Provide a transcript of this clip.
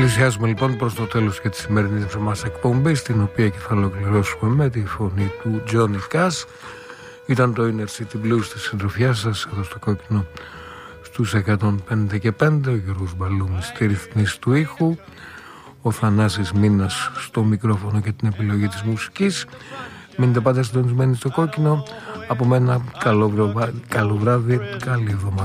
Πλησιάζουμε λοιπόν προς το τέλος και τη σημερινή μας εκπομπή, στην οποία και θα ολοκληρώσουμε με τη φωνή του Johnny Cash. Ήταν το Inner City Blues στη συντροφιά σας εδώ στο Κόκκινο στους 105 και 5. Ο Γιώργος Μπαλούμης στη ρυθμίση του ήχου, ο Θανάσης Μίνας στο μικρόφωνο και την επιλογή της μουσικής. Μείνετε πάντα συντονισμένοι στο Κόκκινο. Από μένα καλό βράδυ, καλή εβδομάδα.